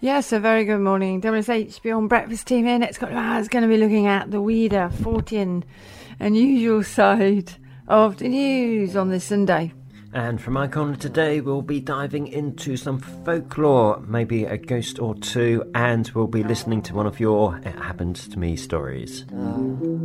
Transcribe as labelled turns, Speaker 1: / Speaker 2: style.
Speaker 1: Yes, a very good morning. WSH Beyond Breakfast team here. Next couple of hours going to be looking at the weirder, 40 unusual side of the news on this Sunday.
Speaker 2: And from my corner today, we'll be diving into some folklore, maybe a ghost or two, and we'll be listening to one of your It Happened to Me stories.